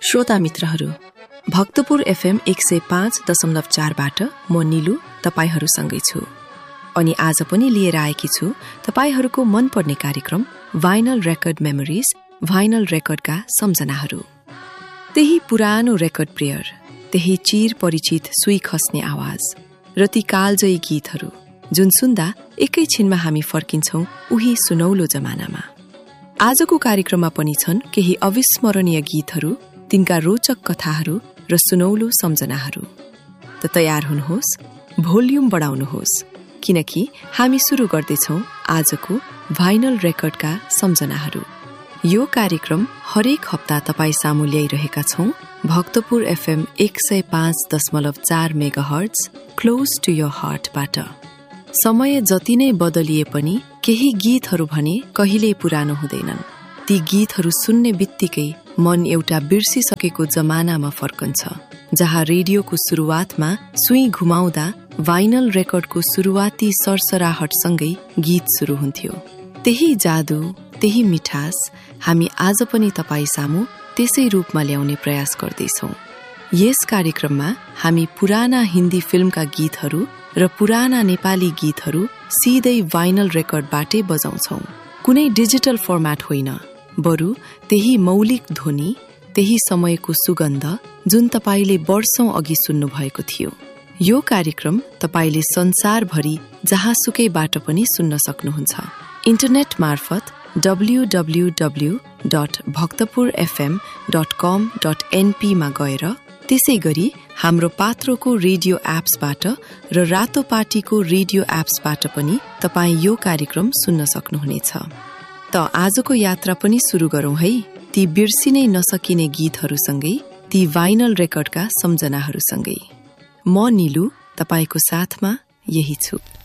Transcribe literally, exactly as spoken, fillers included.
श्रोता मित्रहरू, भक्तपुर एफएम एक सय पाँच दशमलव चारबाट म निलु तपाईहरूसँगै छु अनि आज पनि लिएर आएकी छु तपाईहरूको मनपर्ने कार्यक्रम भाइनल रेकर्ड मेमोरिज, भाइनल रेकर्डका सम्झनाहरू। त्यही पुरानो रेकर्ड प्लेयर, त्यही चिर परिचित सुई खस्ने आवाज र ती कालजयी गीतहरू जुन सुन्दा एकैछिनमा हामी फर्किन्छौं उही सुनौलो जमानामा। आजको कार्यक्रममा पनि छन् केही अविस्मरणीय गीतहरू, तिनका रोचक कथाहरू र सुनौलो सम्झनाहरू। त तयार हुनुहोस्, भोल्युम बढाउनुहोस्, किनकि हामी सुरु गर्दैछौं आजको भाइनल रेकर्डका सम्झनाहरू। यो कार्यक्रम हरेक हप्ता तपाई सामु ल्याइरहेका छौं भक्तपुर एफएम एक सय पाँच दशमलव चार मेगाहर्ट्ज क्लोज टु योर हार्टबाट। समय जति नै बदलिए पनि केही गीतहरू भने कहिल्यै पुरानो हुँदैनन्। ती गीतहरू सुन्ने बित्तिकै मन एउटा बिर्सिसकेको जमानामा फर्कन्छ, जहाँ रेडियोको सुरुवातमा सुई घुमाउँदा भाइनल रेकर्डको सुरुवाती सरसराहटसँगै गीत सुरु हुन्थ्यो। त्यही जादु, त्यही मिठास हामी आज पनि तपाई सामु त्यसै रूपमा ल्याउने प्रयास गर्दैछौं। यस कार्यक्रममा हामी पुराना हिन्दी फिल्मका गीतहरू र पुराना नेपाली गीतहरू सिधै भाइनल रेकर्डबाटै बजाउँछौं। कुनै डिजिटल फर्म्याट होइन, बरु त्यही मौलिक ध्वनि, त्यही समयको सुगन्ध जुन तपाईले वर्षौं अघि सुन्नु भएको थियो। यो कार्यक्रम तपाईले संसारभरि जहाँसुकैबाट पनि सुन्न सक्नुहुन्छ। इन्टरनेट मार्फत W W W dot Bhaktapur FM dot कम डट एनपी मा गएर, त्यसै गरी हाम्रो पात्रोको रेडियो एप्सबाट र रातो पार्टीको रेडियो एप्सबाट पनि तपाई यो कार्यक्रम सुन्न सक्नुहुनेछ। त आजको यात्रा पनि सुरु गरौं है, ती बिर्सिनै नसकिने गीतहरूसँगै, ती भाइनल रेकर्डका सम्झनाहरूसँगै। म निलु तपाईको साथमा यही छु।